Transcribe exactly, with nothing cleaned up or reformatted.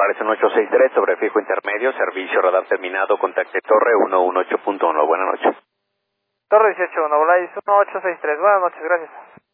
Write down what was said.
Volaris uno ocho seis tres sobre fijo intermedio, servicio radar terminado, contacte Torre uno uno ocho punto uno. Buenas noches. Torre dieciocho uno, Volaris uno ocho seis tres. Buenas noches, gracias.